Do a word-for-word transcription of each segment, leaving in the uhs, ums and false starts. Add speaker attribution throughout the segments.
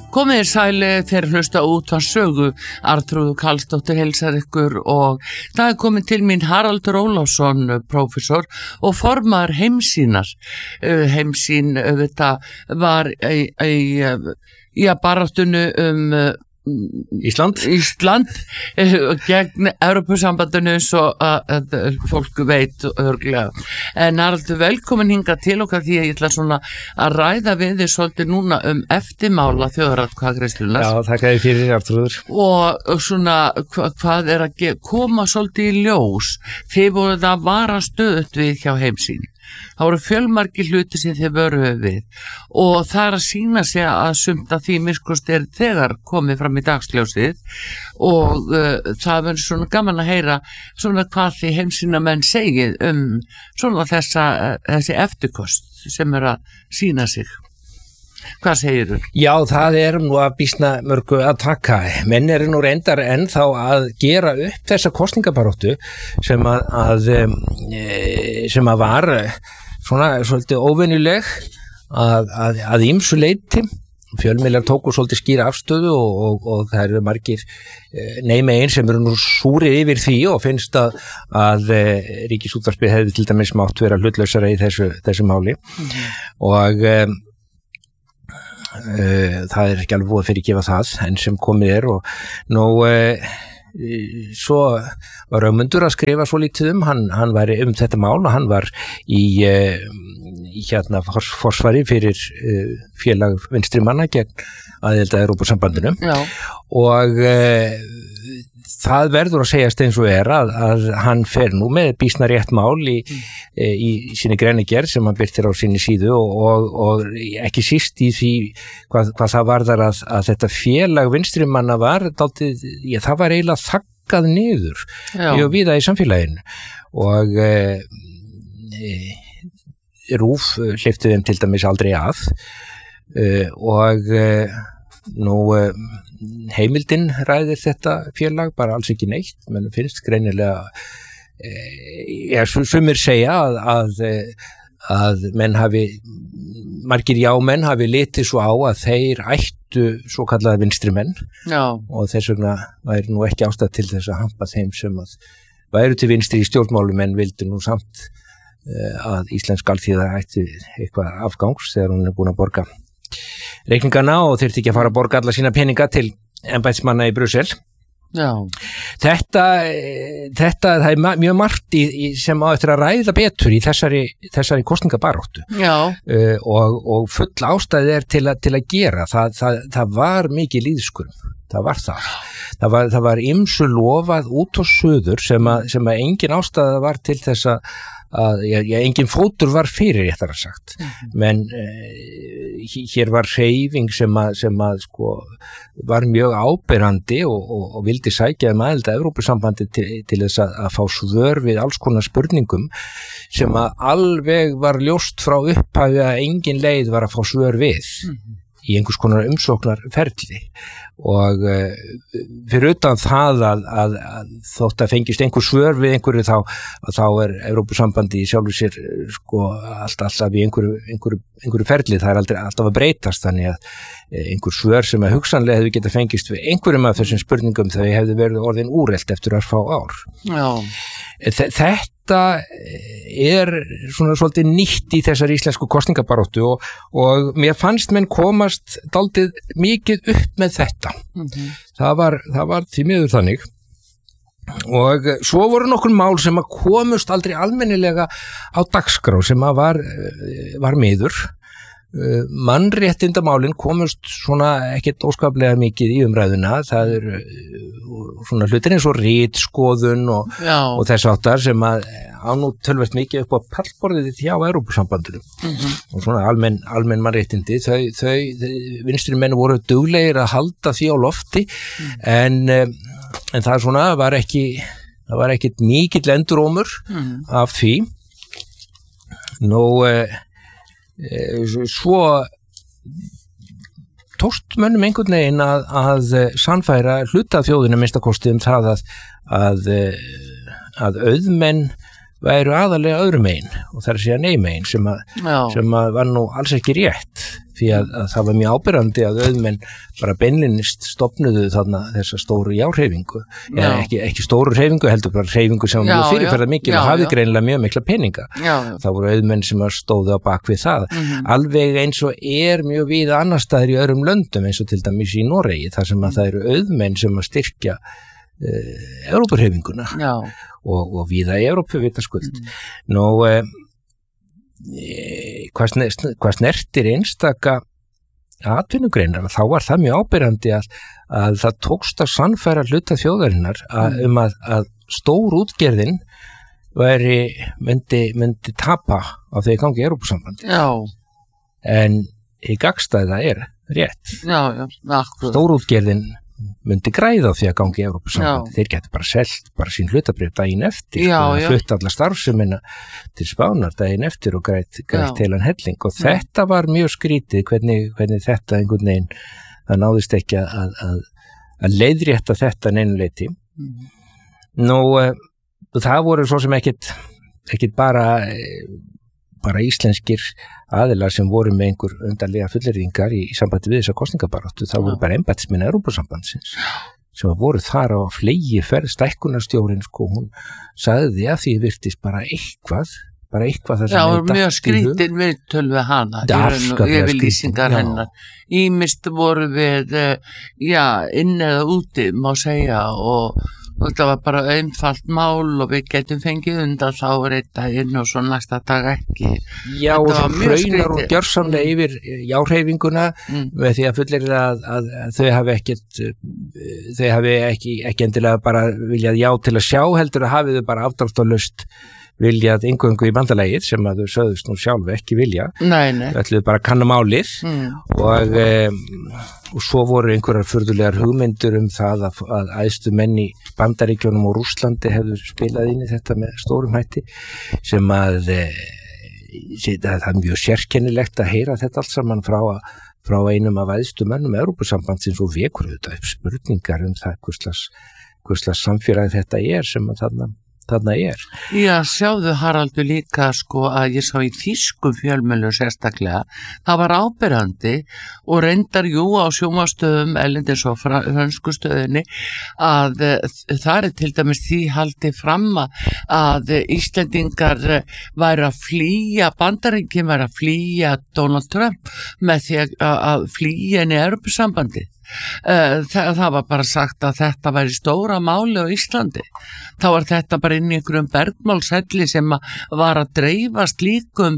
Speaker 1: Komið þér sæli þegar hlusta út á sögu. Arnþrúður Karlsdóttir heilsar ykkur og það er komið til mín Haraldur Ólafsson, prófessor og formaður Heimsýnar. Heimsýn auðvitað var í, í, í að baráttunni um
Speaker 2: Ísland
Speaker 1: Ísland gegn Evrópusambandinu svo að, að fólk veit örglega. En Haraldur, velkomin hingað til okkar því að ég ætla svona að ræða við þið svolítið núna um eftirmála þjóðaratkvæðagreiðslunnar.
Speaker 2: Já, þakka þér fyrir, Arnþrúður.
Speaker 1: Og, og svona hva, hvað er að koma svolítið í ljós. Þið voruð að vara stöðut við hjá Heimsýn. Það voru fjölmargir hluti sem þið vöruðu við og það er að sýna sig að sumt að því miskust er þegar komið fram í dagsljósið og uh, það verður svona gaman að heyra svona hvað því Heimsýnamenn segið um svona þessa, þessi eftirkost sem er að sýna sig. Hvað segir þú?
Speaker 2: Já, það er nú að býsna mörgu að taka. Menn eru nú reyndar ennþá að gera upp þessa kosningabaróttu sem að, að sem að var svona svolítið óvenjuleg að, að, að ýmsu leyti. Fjölmiðlar tóku svolítið skýra afstöðu og, og, og það eru margir neymegin sem eru nú súrir yfir því og finnst að, að Ríkisútvarpið hefði til dæmis mátt vera hlutlausara í þessu, þessu máli mm-hmm. og um, Uh, það er ekki alveg búið að fyrirgefa það enn sem komið er og nú uh, svo var Ögmundur að skrifa svo lítið um hann, hann var um þetta mál og hann var í, uh, í hérna fors, forsvari fyrir uh, félag vinstri manna gegn aðelda Evrópusambandinu og uh, það verður að segjast eins og er að, að hann fer nú með býsna rétt mál í, mm. í, í sinni greinargerð sem hann birtir á sinni síðu og, og, og ekki síst í því hvað, hvað það varðar að, að þetta félag vinstrimanna var dálítið, já, það var eiginlega þaggað niður mjög víða í samfélaginu og e, e, Rúf hleypti þeim til dæmis aldrei að e, og e, nú e, heimildin ræðir þetta félag bara alls ekki neitt, menn finnst greinilega e, ja, sumir segja að, að, að menn hafi margir jámenn hafi litið svo á að þeir ættu svo kallaða vinstri menn Já. Og þess vegna væri nú ekki ástæð til þess að hampa þeim sem að væru til vinstri í stjórnmálum en vildi nú samt e, að íslensk alþýða ætti eitthvað afgangs þegar hún er búin að borga reikningana og þyrfti ekki að fara að borga alla sína peninga til embættismanna í Brussel. Já. Þetta, þetta, það er mjög margt í, í sem á eftir að ræða betur í þessari, þessari kosningabaráttu. Já. Uh, og, og full ástæði er til að, til að gera. Það, það, það var mikið lýðskurum. Það var það. Það var, það var ýmsu lofað út og suður sem að, sem að engin ástæða var til þess að að já, já, engin fótur var fyrir réttar að sagt mm-hmm. menn uh, hér var hreyfing sem að, sem að sko var mjög áberandi og, og, og vildi sækja um aðelda Evrópusambandi til, til þess að, að fá svör við alls konar spurningum sem að alveg var ljóst frá upphafi að engin leið var að fá svör við mm-hmm. í einhvers konar umsóknarferli og uh, fyrir utan það að, að, að þótt að fengist einhver svör við einhverju þá, þá er Evrópusambandi í sjálfu sér sko allt, alltaf í einhverju, einhverju, einhverju ferli, það er aldrei alltaf að breytast þannig að einhver svör sem að hugsanlega hefði getað fengist við einhverjum af þessum spurningum þau hefði verið orðin úrelt eftir að fá ár. Já. Þetta er svona svolítið nýtt í þessar íslensku kosningabaráttu og, og mér fannst menn komast dálítið mikið upp með þetta. Mm-hmm. Það var, það var því miður þannig og svo voru nokkur mál sem að komust aldrei almennilega á dagskrá sem að var, var miður. Mannréttindamálin komust svona ekkert óskaplega mikið í umræðuna, það er svona hlutir eins og ritskoðun og, og þess áttar sem að á nú tölvert mikið upp á pallborðið hjá Evrópusambandinu mm-hmm. og svona almenn, almenn mannréttindi þau, þau, þau vinstri menn voru duglegir að halda því á lofti mm. en, en það svona var ekki það var ekkert mikill endurómur mm. af því nú eh, svo tókst mönnum einhvern veginn að, að sannfæra hluta þjóðina minnstakosti um það að, að, að auðmenn væru aðalega öðrum megin og það er að segja nei megin sem, sem að var nú alls ekki rétt því að, að það var mjög ábyrrandi að auðmenn bara beinlinnist stofnuðu þarna þessa stóru járhreyfingu, eða ekki, ekki stóru hreyfingu heldur bara hreyfingu sem var mjög fyrirferða mikil og hafði greinilega mjög mikla peninga.
Speaker 1: Já, já.
Speaker 2: Það voru auðmenn sem stóðu á bak við það. Mm-hmm. Alveg eins og er mjög víða annar staðar í öðrum löndum eins og til dæmis í Noregi þar sem að það eru auðmenn sem að styrkja uh, Evrópuhreyfinguna og, og víða í Evrópu vitaskuld. Mm. Nú uh, Hvað, snert, hvað snertir einstaka atvinnugreinar, þá var það mjög ábyrjandi að, að það tókst að sannfæra hluta þjóðarinnar að, mm. um að, að stór útgerðin væri, myndi, myndi tapa á þegar gangi Evrópusambandi.
Speaker 1: Já.
Speaker 2: En í gagnstæða er rétt.
Speaker 1: Já, já, akkurat.
Speaker 2: Stór útgerðin myndi græða á því að gangi Evrópusambandi. Þeir geti bara selt bara sín hlutabrif daginn eftir,
Speaker 1: já,
Speaker 2: sko,
Speaker 1: já.
Speaker 2: flutt alla starfsemina til Spánar daginn eftir og grætt, grætt heilan helling og já. Þetta var mjög skrítið hvernig, hvernig þetta einhvern veginn það náðist ekki að, að, að leiðrétta þetta neinu leyti. Mm. Nú, það voru svo sem ekkit, ekkit bara bara íslenskir aðilar sem voru með einhver undarlega fullyrðingar í, í sambandi við þessa kosningabaráttu, það voru bara embættismenn Evrópusambandsins sem voru þar á flegi ferð, stækkunarstjórinn sko, hún sagði að því virtist bara eitthvað bara eitthvað það sem
Speaker 1: já, mjög skrítin viðtöl við hana yfir lýsingar hennar ýmist voru við já, inn eða úti má segja og og þetta var bara einfalt mál og við getum fengið undan þá einn daginn og svo næsta dag ekki.
Speaker 2: Já, þetta og svo hraunar og gjörsamlega yfir járhreyfinguna mm. með því að fullir að, að, að þau hafi ekkert þau hafi ekki, ekki endilega bara viljað já til að sjá heldur að hafi þau bara afdráttarlaust viljað eingöngu í bandalagið sem að þau sögðust nú sjálf ekki vilja.
Speaker 1: Nei, nei.
Speaker 2: Þau ætluðu bara að kanna málið mm. og, um, og svo voru einhverjar furðulegar hugmyndur um það að, að æðstu menn í Bandaríkjunum og Rússlandi hefðu spilað inn í þetta með stórum hætti sem að það er mjög sérkennilegt að heyra þetta allt saman frá, frá einum af æðstu mönnum Evrópusambandsins og vekur auðvitað upp spurningar um það hvurslags, hvurslags samfélagi þetta er sem að þarna þarna er.
Speaker 1: Já, sjáðu Haraldur líka sko að ég sá í þýskum fjölmiðlum sérstaklega, það var áberandi og reyndar jú á sjónvarpsstöðum erlendis og frönsku stöðinni að það er til dæmis því haldið fram að Íslendingar væri að flýja, Bandaríkin væri að flýja Donald Trump með því að, að flýja inn í Evrópusambandið. Það, það var bara sagt að þetta væri stóra máli á Íslandi þá var þetta bara inn í einhverjum bergmálshelli sem var að dreifa slíkum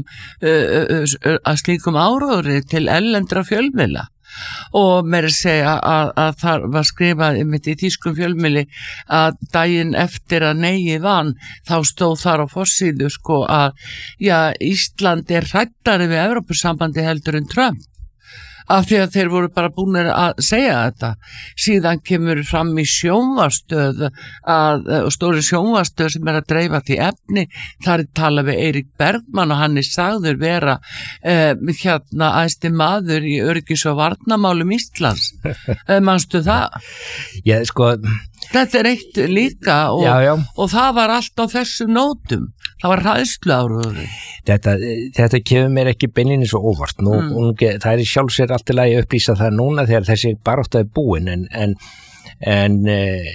Speaker 1: að slíkum áróðri til erlendra fjölmiðla og mér er að segja að, að það var skrifað mitt í þýskum fjölmiðli að daginn eftir að neyið vann þá stóð þar á forsíðu sko að já, Ísland er hræddari við Evrópusambandi heldur en Trump af því að þeir voru bara búin að segja þetta. Síðan kemur fram í sjónvarpsstöð að, og stóri sjónvarpsstöð sem er að dreifa því efni, þar er talað við Eirík Bergmann og hann er sagður vera eh, hérna æðsti maður í öryggis- og varnarmálum Íslands. eh, manstu það?
Speaker 2: Já, sko...
Speaker 1: Þetta er eitt líka og,
Speaker 2: já, já.
Speaker 1: og það var allt á þessum nótum. Það var hræðslu áróður.
Speaker 2: Þetta, þetta kemur mér ekki beinlinni svo óvart. Nú, mm. nú, það er í sjálfsér allt í lagi að upplýsa það núna þegar þessi barátta er búin en, en, en eh,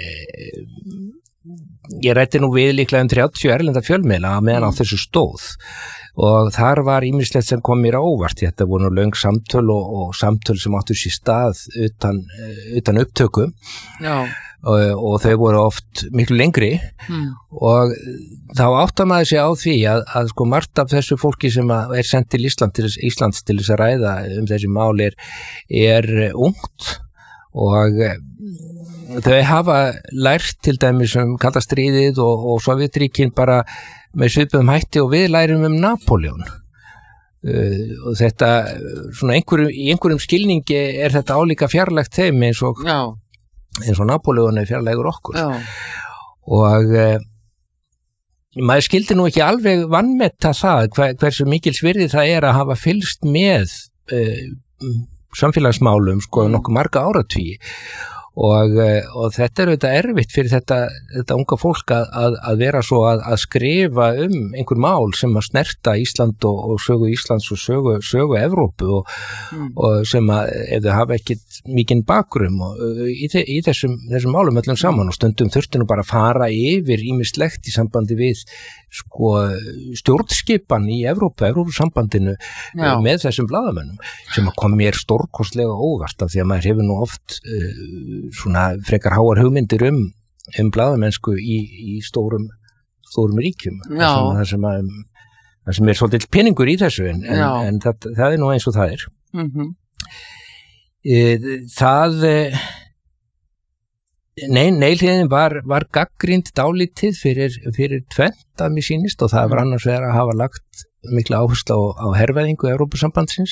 Speaker 2: ég rætti nú við líklega um þrjátíu erlenda fjölmiðla meðan mm. á þessu stóð og þar var ýmislegt sem kom mér á óvart. Þetta voru nú löng samtöl og, og samtöl sem áttu sér stað utan, utan upptöku. Já. Og, og þau voru oft miklu lengri mm. og þá áttar maður sig á því að, að sko margt af þessu fólki sem er sendt til Ísland til, Íslands til þess að ræða um þessi mál er, er ungt og þau hafa lært til dæmis um kalda stríðið og, og Sovétríkin bara með svipuðum hætti og við lærum um Napóleon uh, og þetta svona einhverjum, í einhverjum skilningi er þetta álíka fjarlægt þeim eins og Já. eins og Napóleon er fjarlægur okkur Já. og eh, maður skildi nú ekki alveg vanmetta það hver, hversu mikil svirði það er að hafa fylgst með eh, samfélagsmálum sko nokkuð marga áratugi og, og þetta er auðvitað erfitt fyrir þetta, þetta unga fólk að, að, að vera svo að, að skrifa um einhver mál sem að snerta Ísland og, og sögu Íslands og sögu, sögu Evrópu og, mm. og sem að ef þau hafa ekkit mikinn bakgrum og, í, í þessum, þessum málum öllum saman og stundum þurfti nú bara að fara yfir ýmislegt í sambandi við sko stjórnskipan í Evrópu, Evrópusambandinu Já. Með þessum blaðamönnum sem að kom mér stórkostlega óvart af því að maður hefur nú oft uh, svona frekar háar hugmyndir um, um blaðamennsku í, í stórum, stórum ríkjum það sem, að, það sem er svolítið peningur í þessu en, en, en það, það er nú eins og það er mm-hmm. það Nei, neilhliðin var, var gagnrýnd dálítið fyrir, fyrir tvennt að mér sýnist og það var annars vegar að hafa lagt mikla áherslu á, á hervæðingu Evrópusambandsins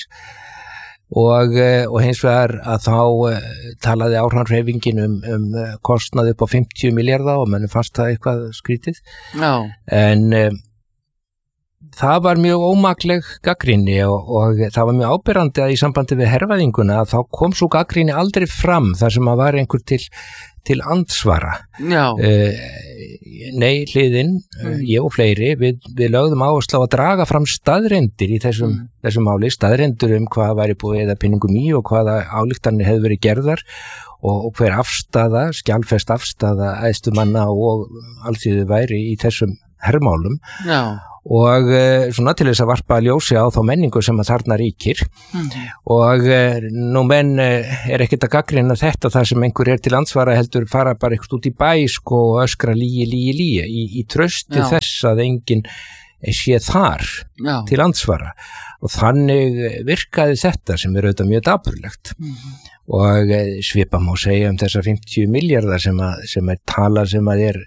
Speaker 2: og, og hins vegar að þá talaði áhrifin um, um kostnaði upp á fimmtíu milljarða og mennum fannst það eitthvað skrítið. Já. En um, það var mjög ómakleg gagnrýni og, og það var mjög áberandi að í sambandi við hervæðinguna að þá kom svo gagnrýni aldrei fram þar sem að var einhver til til andsvara. Já. Uh, nei, hliðin, mm. ég og fleiri, við, við lögðum áherslu á að draga fram staðreyndir í þessum, mm. þessum máli, staðreyndir um hvað væri búið eða pinningum í og hvaða ályktanir hefur verið gerðar og, og hver afstaða, skjálfest afstaða æðstu manna og alþýðu væri í þessum hermálum. Já. Og uh, svona til þess að varpa ljósi á þá menningu sem að þarna ríkir mm. og uh, nú menn uh, er ekkert að gagnrýna þetta þar sem einhver er til ansvara heldur fara bara eitthvað út í bæ sko, og öskra lígi, lígi, lígi í, í trausti Já. Þess að enginn sé þar Já. Til ansvara og þannig virkaði þetta sem er auðvitað mjög dapurlegt mm. og uh, svipa má segja um þessar fimmtíu milljarðar sem, að, sem er tala sem að er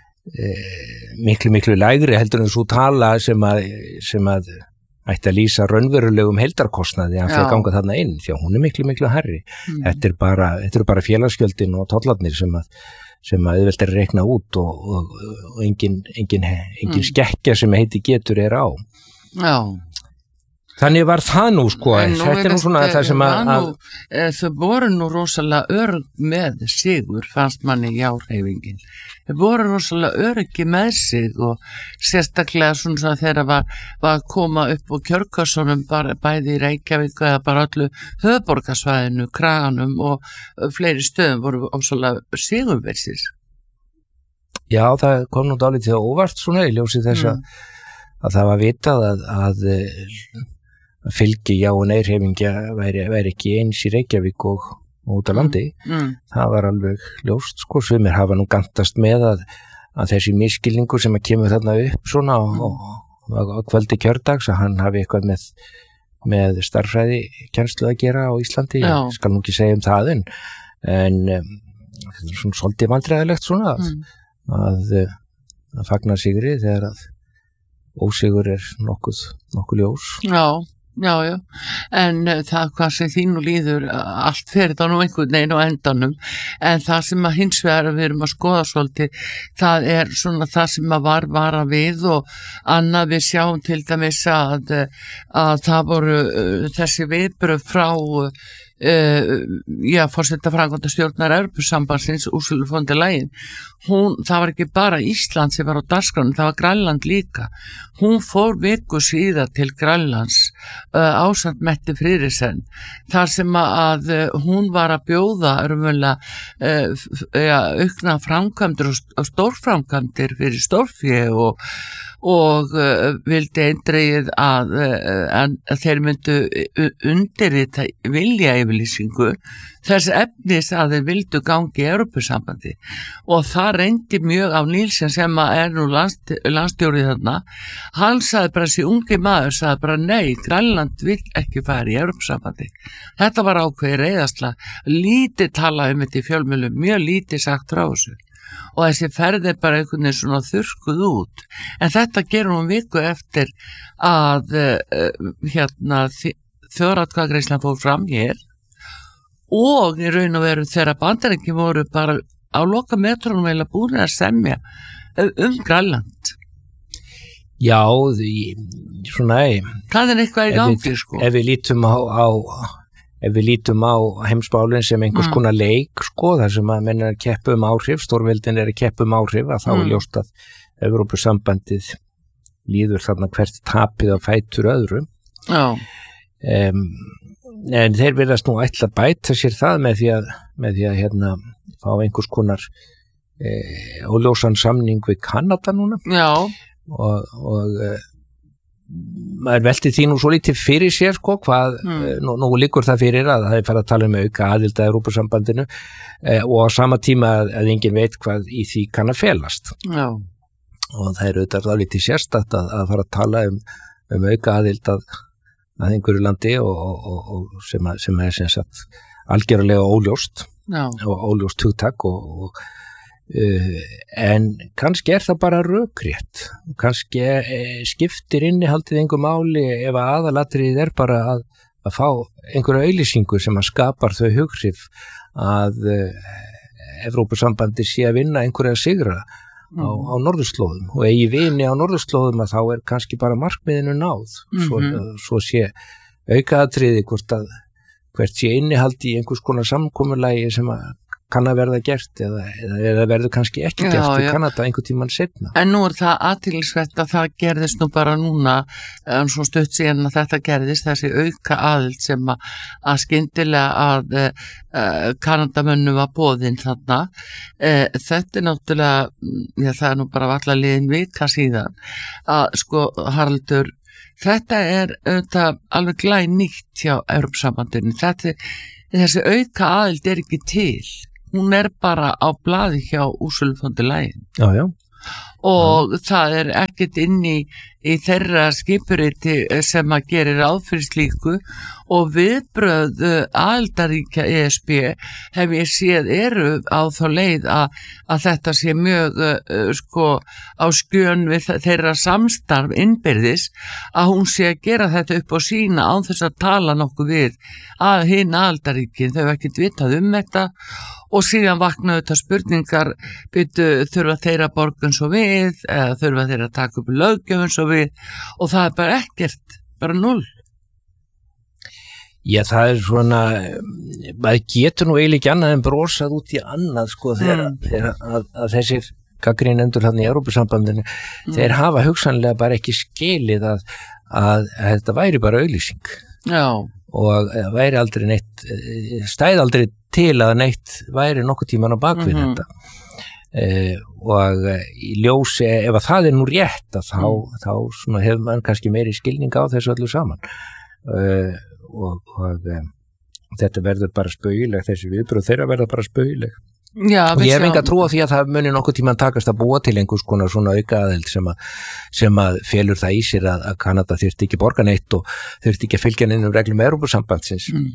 Speaker 2: Eh, miklu miklu lægri heldur en svo tala sem að, sem að ætti að lýsa raunverulegum heildarkostnaði að fyrir ganga þarna inn því að hún er miklu miklu hærri mm. þetta er bara, þetta er bara félagsgjöldin og tollarnir sem að sem að auðvelt er að reikna út og, og, og engin, engin, engin mm. skekkja sem heiti getur er á Já Þannig var það nú sko, nú þetta er nú svona það sem að... Nú, að
Speaker 1: þau voru nú rosalega örg með sigur, fannst manni í árheifingin. Þau voru rosalega örgi með sig og sérstaklega svona þegar var, var að koma upp og kjörkassunum bæði í Reykjavík eða bara öllu höfuborgarsvæðinu, Kraganum og fleiri stöðum voru rosalega sigurversir.
Speaker 2: Já, það kom nú dálítið óvart svona í ljósi þess að, mm. að það var vitað að... að fylgi já og neyrhefingja væri, væri ekki eins í Reykjavík og, og út á landi mm. Mm. það var alveg ljóst sko, sumir hafa nú gantast með að, að þessi miskilningur sem að kemur þarna upp svona mm. og, og, og, og kvöldi kjördags að hann hafi eitthvað með, með starffræði kennslu að gera á Íslandi já. Ég skal nú ekki segja um það en, en um, þetta er svona svolítið vandræðilegt svona að, mm. að, að fagna sigri þegar að ósigur er nokkuð, nokkuð ljós
Speaker 1: Já Já, já, en uh, það hvað sem þínu líður, allt fyrir þá nú einhvern veginn á endanum, en það sem að hins vegar við erum að skoða svolítið, það er svona það sem að var vara við og annað við sjáum til dæmis að, að það voru uh, þessi viðbrögð frá uh, Uh, já, forseta framkvæmdastjórnar Evrópusambandsins, Ursulu von der Leyen hún, það var ekki bara Ísland sem var á dagskránum, það var Grænland líka hún fór viku síðar til Grænlands uh, ásamt Mette Frederiksen þar sem að uh, hún var að bjóða örmulega uh, ja, aukna framkvæmdir og, og stórframkvæmdir fyrir stórfé og og uh, vildi eindregið að, uh, að þeir myndu undirrita vilja yfirlýsingu þess efnis að þeir vildu gangi í Evrópusambandi og það reyndi mjög af Níelsen sem er nú landst, landstjórið þarna hann sagði bara, þessi ungi maður sagði bara nei, Grænland vill ekki fara í Evrópusambandi þetta var ákveðið reiðasla lítið talað um þetta í fjölmiðlum mjög lítið sagt frá þessu og þessi ferð er bara einhvern veginn svona þurrkuð út en þetta gerum við viku eftir að uh, hérna þjóðaratkvæðagreiðslan fór fram hér og í raun og veru þegar Bandaríkin voru bara á loka metrónum eða búin að semja um Grænland
Speaker 2: Já, því, svona
Speaker 1: það er eitthvað í gangi
Speaker 2: við,
Speaker 1: sko
Speaker 2: ef við lítum á, á ef við lítum á heimsmálin sem einhvers mm. konar leik, sko, þar sem að menn er að keppa um áhrif, stórveldin er að keppa um áhrif, að þá mm. er ljóst að Evrópusambandið líður þarna hvert tapið á fætur öðrum.
Speaker 1: Já.
Speaker 2: Um, en þeir verðast nú ætla að bæta sér það með því að, með því að hérna, fá einhvers konar eh, óljósan samning við Kanada núna.
Speaker 1: Já.
Speaker 2: Og, og eh, maður velti því nú svo lítið fyrir sér, sko, hvað, mm. nú, nú liggur það fyrir að það er farið að tala um auka aðild að Evrópusambandinu eh, og á sama tíma að, að enginn veit hvað í því kann að felast.
Speaker 1: Já.
Speaker 2: Og það er auðvitað þá lítið sérstætt að, að fara að tala um, um auka aðild að, að einhverju landi og, og, og, og sem, að, sem er sem sagt algjörlega óljóst
Speaker 1: Já.
Speaker 2: Og óljóst hugtak og, og Uh, en kannski er það bara rökrétt, kannski uh, skiptir innihaldið einhver máli ef að aðalatrið er bara að, að fá einhverja auglýsingu sem að skapar þau hughrif að uh, Evrópusambandi sé að vinna einhverja sigra mm. á, á norðurslóðum og eigi vini á norðurslóðum að þá er kannski bara markmiðinu náð mm-hmm. svo, uh, svo sé aukaatriði hvort að hvert sé innihaldið í einhvers konar samkomulagi sem að kann að verða gert eða, eða, eða verður kannski ekki
Speaker 1: já,
Speaker 2: gert í
Speaker 1: já.
Speaker 2: Kanada einhvern tímann seinna.
Speaker 1: En nú er það athyglisvert að það gerðist nú bara núna um, svo stutt síðan að þetta gerðist þessi auka aðild sem að, að skyndilega að uh, Kanadamönnum var boðinn þarna. Uh, þetta er náttúrulega, já, það er nú bara allar liðin vika síðan að sko Haraldur, þetta er auðvitað alveg glænýtt hjá Evrópusambandinu. Þetta, þessi auka aðild er ekki til. Hún er bara á blaði hjá Ursulu von der Leyen.
Speaker 2: Já, já.
Speaker 1: Og já. Það er ekkert inn í, í þeirra skipuriti sem að gerir ráð fyrir slíku og viðbröð aðildarríkja E S B hef ég séð eru á þá leið að, að þetta sé mjög uh, sko á skjön við þeirra samstarf innbyrðis að hún sé að gera þetta upp á sína án þess að tala nokkuð við að hinn aðildarríkin, þau hef ekkert vitað um þetta og síðan vaknaðu þetta spurningar byrju þurfa þeirra borgun svo við eða þurfa þeirra að taka upp löggjöfun svo við og það er bara ekkert, bara null.
Speaker 2: Já, það er svona, maður getur nú eiginlega ekki annað en brosað út í annað, sko, þegar, mm. þegar að, að þessir gagnrýnendur þarna í Evrópusambandinu, mm. þeir hafa hugsanlega bara ekki skilið að, að, að þetta væri bara auglýsing.
Speaker 1: Já. Og
Speaker 2: væri aldrei neitt, stæði aldrei til að neitt væri nokkuð tíman á bakvið mm-hmm. þetta. Eh, og í ljósi, ef að það er nú rétt, að þá, mm. þá svona, hefur mann kannski meiri skilning á þessu öllu saman. Eh, og, og um, þetta verður bara spaugileg, þessi viðbröð þeirra verður bara spaugileg.
Speaker 1: Já,
Speaker 2: og ég hef enga trú á því að það muni nokkuð tíman takast að búa til einhvers konar svona auka aðild sem að, sem að felur það í sér að, að Kanada þurfti ekki borga neitt og þurfti ekki að fylgja neinum reglum Evrópusambandsins. Mm.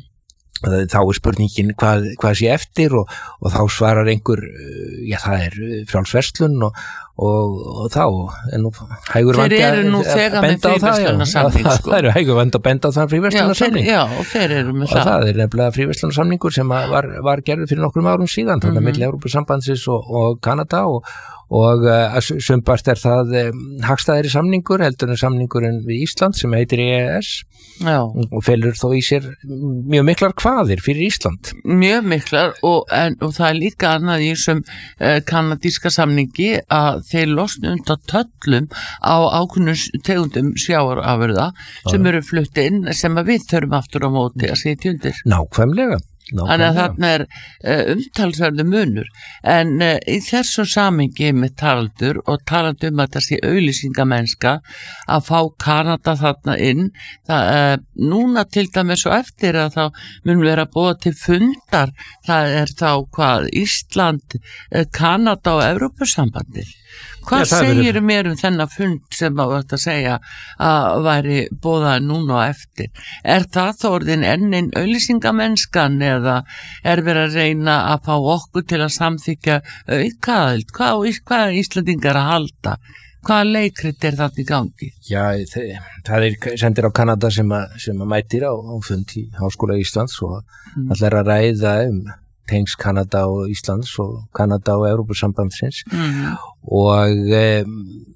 Speaker 2: Þá er spurningin hvað, hvað sé eftir og, og þá svarar einhver, já það er frjálsverslun og, og, og þá er nú hægur vandi að benda á það. Já, það eru hægur vandi að benda á það fríverslunarsamning.
Speaker 1: Já, og þeir eru með
Speaker 2: og
Speaker 1: það.
Speaker 2: Og það er nefnilega fríverslunarsamningur sem var, var gerður fyrir nokkrum árum síðan, þannig að mm-hmm. milli Evrópusambandsins og, og Kanada og og uh, sumpart er það um, hagstæðari samningur heldur en samningurinn við Ísland sem heitir E E S
Speaker 1: Já.
Speaker 2: Og felur þó í sér mjög miklar kvaðir fyrir Ísland.
Speaker 1: Mjög miklar og, en, og það er líka annað í þessum uh, kanadíska samningi að þeir losna undan töllum á ákveðnum tegundum sjávarafurða sem eru flutt inn sem að við þurfum aftur á móti að sitja undir.
Speaker 2: Nákvæmlega.
Speaker 1: Þannig að þarna er uh, umtalsverðu munur en uh, í þessu samingi með Haraldur og talandi um að það sé auglýsingamennska að fá Kanada þarna inn það, uh, núna til dæmis og eftir að þá mun vera búið til fundar það er þá hvað Ísland, uh, Kanada og Evrópusambandi. Hvað Já, segir verið... mér um þennan fund sem á þetta að segja að væri bóðað núna og eftir? Er það þó orðin ennin auglýsingamennskan eða er verið að reyna að fá okkur til að samþykja aukaðild? Hvað, hvað er Íslandingar að halda? Hvaða leikrit er það í gangi?
Speaker 2: Já, það er sendir á Kanada sem að, sem að mætir á, á fund í Háskóla Íslands og mm. allir að ræða um tengs Kanada og Íslands og Kanada og Evrópusambandsins mm. og um,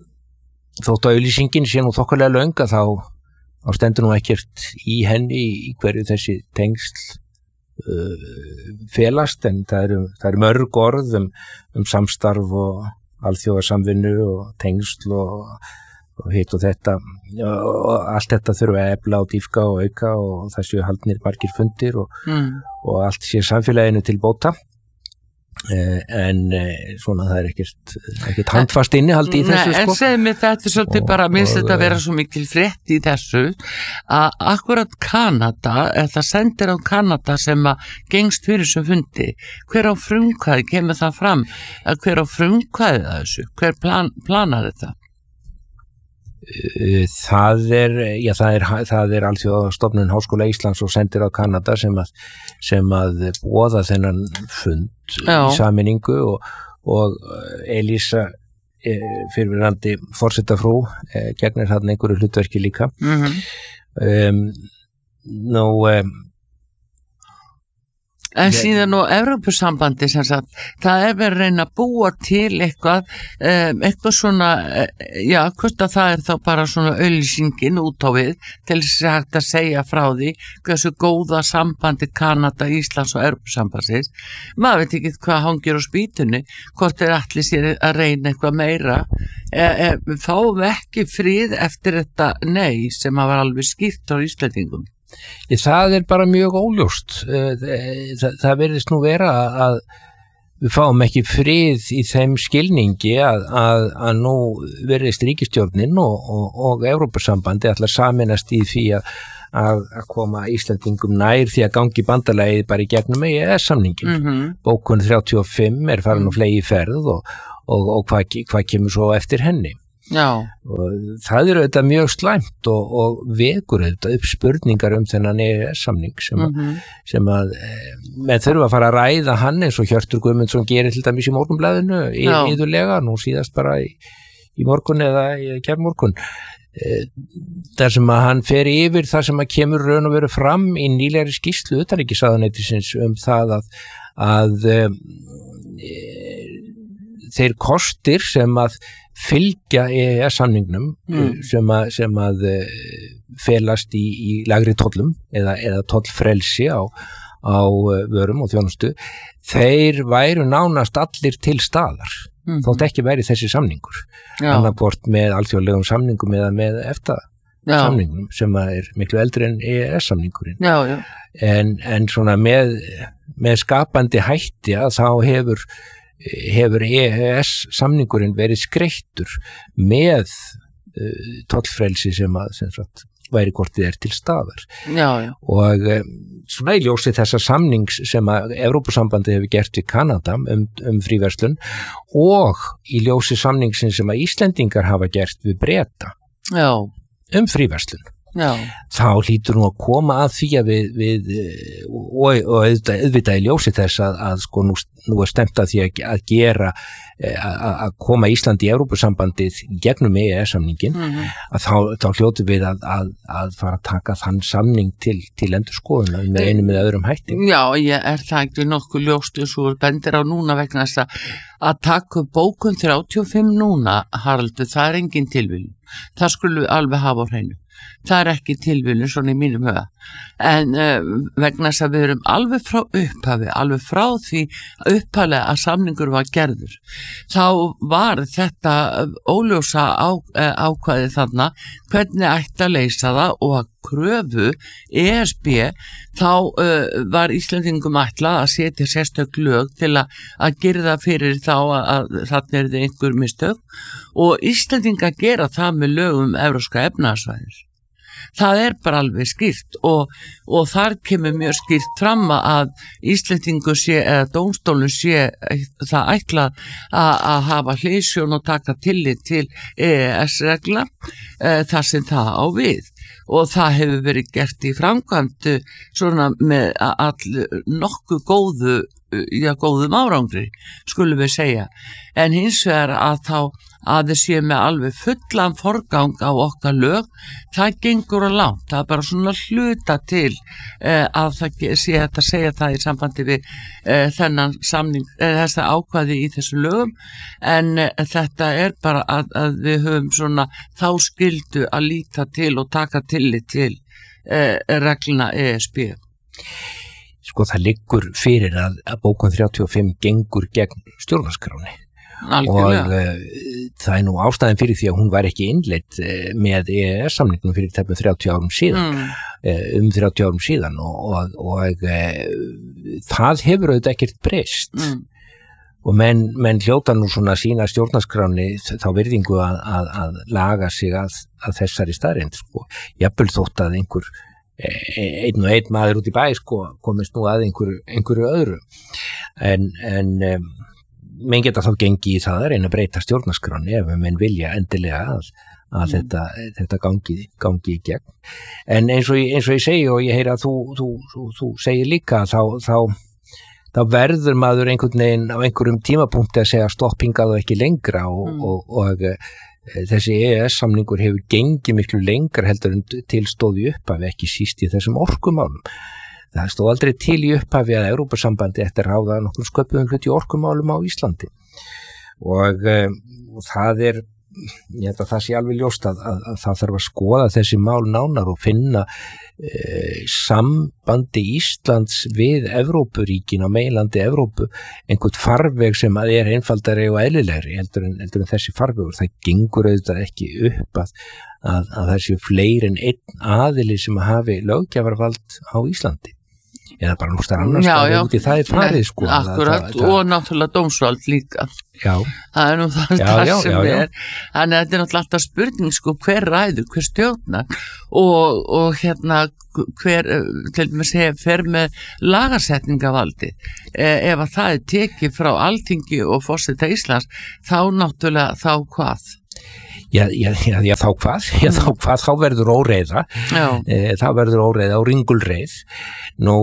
Speaker 2: þótt að auglýsingin sé nú þokkalega löng að þá, þá stendur nú ekkert í henni í hverju þessi tengsl uh, felast, en það eru, það eru mörg orð um, um samstarf og alþjóðasamvinnu og tengsl og, og hitt og þetta og allt þetta þurfa að efla og dýpka og auka og það séu haldnir margir fundir og, mm. og allt sé samfélaginu til bóta. En svona það er ekkert, ekkert handfast innihald í þessu.
Speaker 1: Nei, en
Speaker 2: sko.
Speaker 1: segð mér þetta svolítið bara, minnst þetta vera svo mikil frétt í þessu að akkurat Kanada, það sendir á Kanada sem að gengst fyrir sem fundi, hver á frumkvæði kemur það fram, að hver á frumkvæði þessu, hver plan, planar þetta?
Speaker 2: Það er, já, það er, það er Alþjóðastofnun Háskóla Íslands og sendir á Kanada sem að, sem að boða þennan fund já. Í sameiningu og, og Elísa fyrrverandi forsetafrú gegnir þarna einhverju hlutverki líka. Mm-hmm. um, nú um,
Speaker 1: En síðan og Evrópusambandi sem sagt, það er verið að reyna að búa til eitthvað, um, eitthvað svona, já, hvort að það er þá bara svona auglýsingin út á við til þess að hægt að segja frá því hversu góða sambandi Kanada, Íslands og Evrópusambandsins. Maður veit ekki hvað hangir á spýtunni, hvort er allir sér að reyna eitthvað meira. E, e, fáum ekki frið eftir þetta nei sem að var alveg skýrt á Íslendingum.
Speaker 2: Það er bara mjög óljóst. Það, það verðist nú vera að við fáum ekki frið í þeim skilningi að, að, að nú verðist ríkisstjórnin og, og, og Evrópusambandi ætla að sameinast í því að, að, að koma Íslendingum nær því að gangi bandalagið bara í gegnum E E S-samningin. Mm-hmm. Bókun þrjátíu og fimm er farin og flegi ferð og, og, og hvað, hvað kemur svo eftir henni.
Speaker 1: Já.
Speaker 2: Og það eru þetta mjög slæmt og, og vekur þetta upp spurningar um þennan E E S-samning sem, mm-hmm. sem að með þurfa að fara að ræða hann eins og Hjörtur Guðmundsson gerir til dæmis í Morgunblaðinu yðurlega, nú síðast bara í, í morgun eða í kærmorgun þar sem að hann fer yfir það sem að kemur raun og veru fram í nýlegri skýrslu utanríkisráðuneytisins um það að, að um, e, þeir kostir sem að fylgja E E S-samningnum mm. sem að, sem að felast í, í lagri tollum eða, eða tollfrelsi á, á vörum og þjónustu, þeir væru nánast allir til staðar. Mm. Þótt ekki væri þessi samningur. Annarkvort með alþjóðlegum samningum eða með EFTA-samningum sem er miklu eldri en E E S-samningurinn.
Speaker 1: Já, já. En,
Speaker 2: en svona með, með skapandi hætti að þá hefur hefur E E S-samningurinn verið skreittur með uh, tollfrelsi sem að sem sagt, væri kortið er til staðar.
Speaker 1: Já, já.
Speaker 2: Og um, svona í ljósi þessa samnings sem að Evrópusambandi hefur gert við Kanada um, um fríverslun og í ljósi samningsin sem að Íslendingar hafa gert við Breta
Speaker 1: já.
Speaker 2: Um fríverslun.
Speaker 1: Já.
Speaker 2: Þá hlýtur nú að koma að því að við, við og, og auðvitað, auðvitað í ljósi þess að, að sko nú, nú er stemt að því að, að gera að, að koma Íslandi í Evrópusambandið gegnum E E S-samningin mm-hmm. að þá, þá hljótu við að, að, að fara að taka þann samning til, til endurskoðunar með einu með öðrum hætti.
Speaker 1: Já, ég er það ekki nokkuð ljóst eins og bendir á núna vegna þess að að taka bókun þrjátíu og fimm núna, Haraldur, það er engin tilviljun. Það skulum við alveg hafa á hreinu. Það er ekki tilviljun svona í mínum huga. En uh, vegna þess að við erum alveg frá upphafi, alveg frá því upphaflega að samningur var gerður. Þá var þetta óljósa á, uh, ákvæði þarna hvernig ætti að leysa það og að kröfu E S B þá uh, var Íslendingum ætlað að setja sérstök lög til að, að girða fyrir þá að, að þarna er það einhver mistök og Íslendingar gera það með lögum Evrópska efnahagssvæðis. Það er bara alveg skýrt og, og þar kemur mjög skýrt fram að Íslendingur sé eða dómstólun sé það ætlað að, að hafa hliðsjón og taka tillit til E E S-regla e, þar sem það á við. Og það hefur verið gert í framkvæmdu svona með all nokkuð góðu, já, góðum árangri, skulum við segja. En hins vegar að þá að þið séu með alveg fullan forgang á okkar lög, það gengur á langt. Það er bara svona hluta til eh, að það sé hægt að segja það í sambandi við eh, þennan samning, eh, þessa ákvæði í þessu lögum, en eh, þetta er bara að, að við höfum svona þá skyldu að líta til og taka tillit til eh, regluna E S B.
Speaker 2: sko það liggur fyrir að, að bókun þrjátíu og fimm gengur gegn stjórnarskráni.
Speaker 1: Algjörlega.
Speaker 2: Og uh, það er nú ástæðin fyrir því að hún var ekki innleidd uh, með E E S-samningnum fyrir tæpum þrjátíu árum síðan, mm. uh, um þrjátíu árum síðan og, og, og uh, það hefur auðvitað ekkert breyst mm. og menn, menn hljóta nú svona sína stjórnarskráni þá virðingu að, að, að laga sig að, að þessari staðreynd, sko. Jafnvel þótt að einhver einn og einn maður út í bæ, sko, komist nú að einhverju, einhverju öðru en, en um, menn geta þá gengi í það að reyna að breyta stjórnarskráni ef menn vilja endilega að, að mm. þetta, þetta gangi, gangi í gegn. En eins og, eins og ég segi og ég heyra að þú, þú, þú, þú segir líka þá, þá, þá verður maður einhvern veginn á einhverjum tímapunkti að segja stoppingað og ekki lengra og, mm. og, og, og þessi E E S-samningur hefur gengið miklu lengra heldur en til stóði upphafi, ekki síst í þessum orkumálum. Það stóð aldrei til í upphafi að Evrópusambandi eftir ráða nokkur sköpuðum hluti orkumálum á Íslandi og, um, og það er, ég held að það sé alveg ljóst að, að, að það þarf að skoða þessi mál nánar og finna uh, sambandi Íslands við Evrópuríkin á meginlandi Evrópu einhvern farveg sem að er einfaldari og eðlilegri heldur en, heldur en þessi farvegur. Það gengur auðvitað ekki upp að, að, að það séu fleiri en einn aðili sem hafi löggjafarvald á Íslandi. Eða bara nústar annars
Speaker 1: já, já.
Speaker 2: Úti það er farið, sko.
Speaker 1: Akkurat, það, það, og náttúrulega dómsvald líka.
Speaker 2: Já.
Speaker 1: Það er nú það,
Speaker 2: já,
Speaker 1: það
Speaker 2: já,
Speaker 1: sem
Speaker 2: já, já.
Speaker 1: er. Þannig að þetta er náttúrulega alltaf spurning, sko, hver ræður, hver stjórnar og, og hérna hver, til dæmis, fer með lagasetningavaldi. Ef að það er tekið frá Alþingi og forseta Íslands, þá náttúrulega, þá hvað?
Speaker 2: Já, já, já, já, þá hvað? Já, þá hvað? Þá verður óreiða. E, þá verður óreiða og ringulreið. Nú,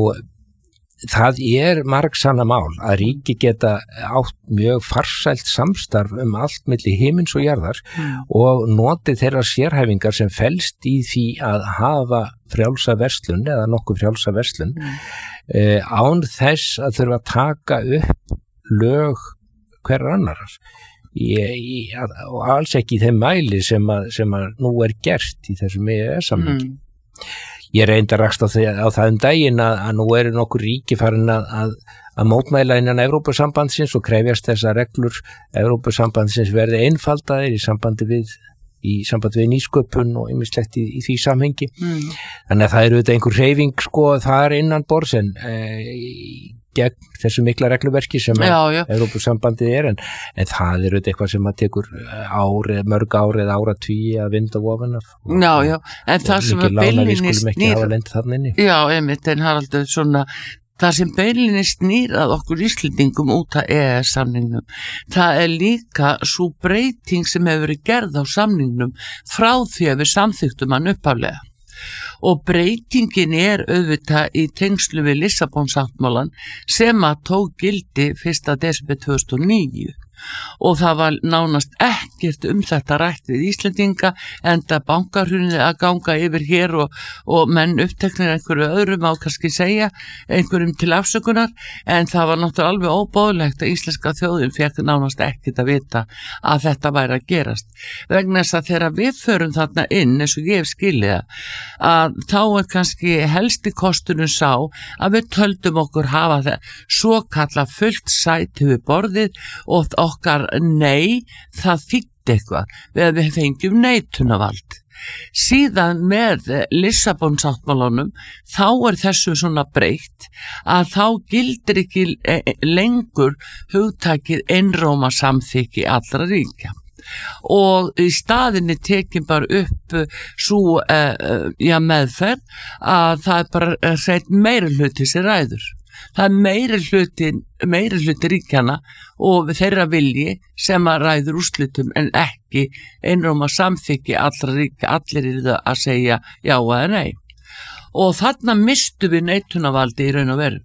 Speaker 2: það er margsanna mál að ríki geta átt mjög farsælt samstarf um allt milli himins og jarðar mm. og notið þeirra sérhæfingar sem felst í því að hafa frjálsa verslun eða nokkuð frjálsa verslun mm. e, án þess að þurfa að taka upp lög hverjar annarar. Í, í, að, og alls ekki í þeim mæli sem að, sem að nú er gert í þessum E E S-samningi. Mm. Ég reyndi að raksta á, á það um daginn að, að nú eru nokkur ríki farin að, að, að mótmæla innan Evrópusambandsins og krefjast þessar reglur Evrópusambandsins verði einfaldaðir í sambandi við, í sambandi við nýsköpun og ýmislegt í, í því samhengi. Mm. Þannig að það eru auðvitað einhver hreyfing sko þar innan borðs en e, gegn þessu mikla regluverki sem Evrópusambandið er en, en það er auðvitað eitthvað sem að tekur árið, mörg árið, áratvíi að vinda ofan af.
Speaker 1: Já, já, en það sem að beilinni
Speaker 2: snýr
Speaker 1: Já, einmitt, en Haraldur svona það sem beilinni snýr að okkur Íslendingum út af E E S-samningnum það er líka svo breyting sem hefur verið gerð á samningnum frá því að við samþyktum hann upphaflega. Og breytingin er auðvitað í tengslu við Lissabon-sáttmálan sem að tók gildi fyrsta desember tvö þúsund og níu og það var nánast ekkert um þetta rætt við Íslendinga enda bankahrunið að ganga yfir hér og, og menn uppteknir einhverju öðrum á kannski segja einhverjum til afsökunar en það var náttúrulega alveg óbóðlegt að íslenska þjóðin fekk nánast ekkert að vita að þetta væri að gerast vegna þess að þegar við förum þarna inn eins og ég hef skilið að þá er kannski helsti kostunum sá að við töldum okkur hafa það svo kalla fullt sæti við borðið og okkar nei, það þýtti eitthvað við að við fengjum neitunavald. Síðan með Lissabon-sáttmálanum þá er þessu svona breytt að þá gildir ekki lengur hugtakið einróma samþykki allra ríkja. Og í staðinni tekin bara upp svo uh, já, meðferð að það er bara hreint meiri hluti sem ræður. Það er meiri hluti, meiri hluti ríkjana og þeirra vilji sem að ræður úrslitum en ekki einróma samþykki allra ríkja, allir eru það að segja já eða nei. Og þarna mistu við neitunarvaldi í raun og veru.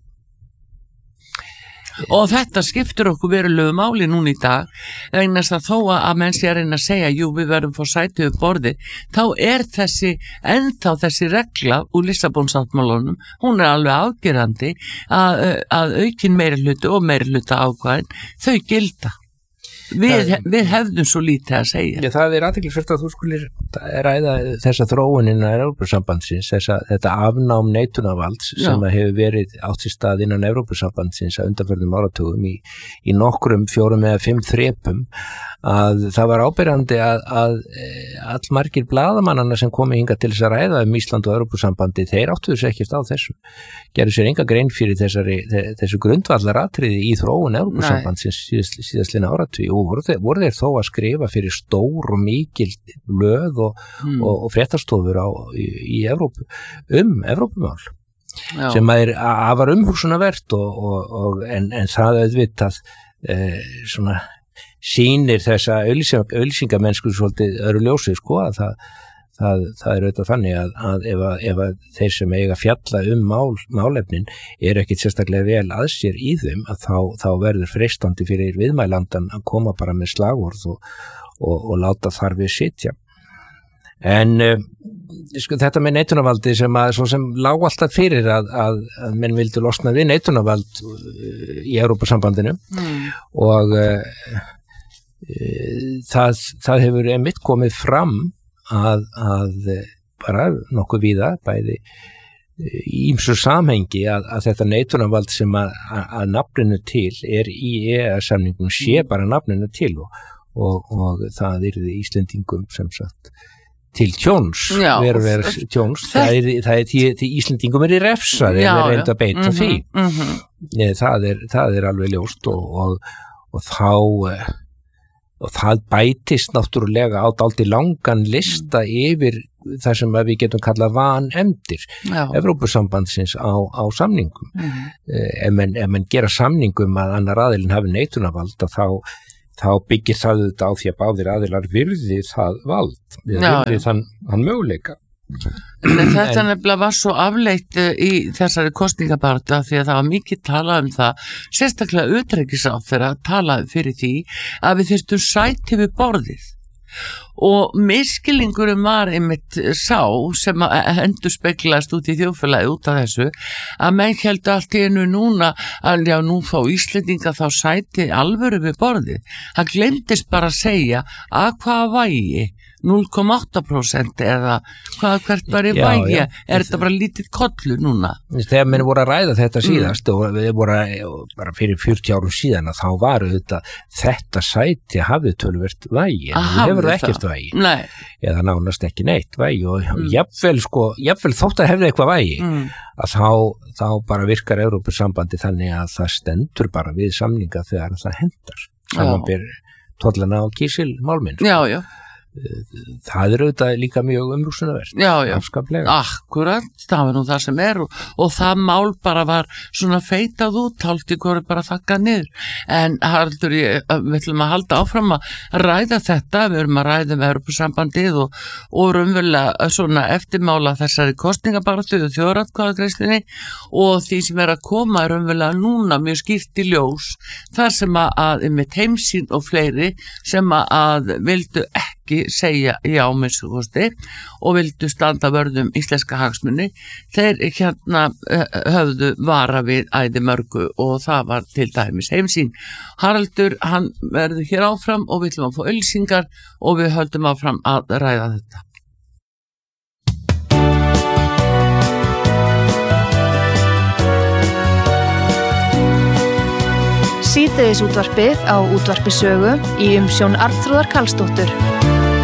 Speaker 1: Og þetta skiptir okkur verulegu máli núna í dag vegna þess að þó að menn sé að reyna að segja jú við verðum fór sæti við borði þá er þessi ennþá þessi regla úr Lissabon-sáttmálanum hún er alveg afgerandi að, að aukin meiri hluti og meiri hluta ákvæðin þau gilda. við, við hefðum svo lítið að segja.
Speaker 2: Já, það er athyglisvert að þú skulir ræða þessa þróun innan Evrópusambandsins, þessa, þetta afnám neitunarvalds sem að hefur verið átt sér stað innan Evrópusambandsins að undanförnum áratugum í, í nokkrum fjórum eða fimm þrepum, að það var ábyrjandi að, að allmargir blaðamannana sem komi hingað til þess að ræða um Ísland og Evrópusambandi, þeir áttuðu sér ekkert á þessu, gerðu sér enga grein fyrir þessari, þessu grundvallaratriði í þróun Evrópusambandsins síðast, síðastliðna áratví og voru þeir, voru þeir þó að skrifa fyrir stór og mikil blöð og, mm. og, og fréttastofur á, í, í Evrópu um Evrópumál. Já. Sem er afar umhugsunarvert og, og, og, en, en það auðvitað eh, svona sýnir þessa auglýsingamennsku svolítið öðru ljósi sko að það, það, það er auðvitað þannig að, að, ef að ef að þeir sem eiga fjalla um mál, málefnin er ekkit sérstaklega vel að sér í þeim að þá, þá verður freistandi fyrir viðmælandan að koma bara með slagorð og, og, og láta þar við sitja. En uh, sko, þetta með neitunarvaldi sem að svo sem lág alltaf fyrir að, að, að menn vildu losna við neitunarvald uh, í Evrópusambandinu mm. og uh, Það, það hefur einmitt komið fram að, að bara nokkuð víða bæði í ýmsu samhengi að, að þetta neitunarvald sem að, að nafninu til er í E E S-samningnum sé bara nafninu til og, og, og það er Íslendingum sem sagt til tjóns, veru verið tjóns, það er, það er því, því Íslendingum er í refsað ef þeir reynda að beita mm-hmm, því. Mm-hmm. Það, er, það er alveg ljóst og, og, og þá og það bætist náttúrulega á dálítið langan lista yfir það sem við getum kallað vanefndir Evrópusambandsins á, á samningum. Mm. Ef menn, ef menn gera samningum að annar aðilinn hafi neitunarvald þá, þá byggir það auðvitað á því að báðir aðilar virði það vald, virði þann, þann möguleika.
Speaker 1: En þetta nefnilega var svo afleitt í þessari kosningabaráttu því að það var mikið talað um það, sérstaklega utanríkisráðherra talaði fyrir því að við þyrstum sæti við borðið og miskilningurum var einmitt sá sem endur speklaðist út í þjóðfélagi út af þessu að menn héldu allt í einu núna að já nú fá Íslendinga þá sæti alvöru við borðið. Það glemdist bara að segja að hvaða vægi núll komma átta prósent eða hvað hvert var í vægi, er þetta bara lítið kollu núna?
Speaker 2: Þegar menn voru að ræða þetta síðast mm. og við voru bara fyrir fjörutíu árum síðan að þá var þetta þetta sæti hafið töluvert vægi en það hefur það ekkert vægi
Speaker 1: Nei.
Speaker 2: eða nánast ekki neitt vægi og mm. jafnvel, sko, jafnvel þótt að hefði eitthvað vægi mm. að þá, þá bara virkar Evrópusambandi þannig að það stendur bara við samninga þegar það hendar samanber tollana á kísilmálminn.
Speaker 1: Já, já.
Speaker 2: Það er auðvitað líka mjög umhugsunarvert.
Speaker 1: Já, já,
Speaker 2: afskaplega.
Speaker 1: Akkurat, það var nú það sem er og, og það mál bara var svona feitað út, hálfti hverju bara þakkað niður. En Haraldur, ég, við ætlum að halda áfram að ræða þetta, við erum að ræða með Evrópusambandið og, og raunverulega svona eftirmála þessari kosningabaráttu og þjóðaratkvæðagreiðslunni og því sem er að koma er raunverulega núna mjög skýrt í ljós, þar sem að, að með Heimssýn og fleiri sem að, að vildu ekki segja já minnstu kosti og vildu standa vörðum íslenska hagsmuni, þeir hérna höfðu vara við æði mörgu og það var til dæmis Heimssýn. Haraldur, hann verður hér áfram og við ætlum að fá auglýsingar og við höldum áfram að ræða þetta.
Speaker 3: Síðdegisútvarpið á Útvarpi Sögu í umsjón Arnþrúðar Karlsdóttur.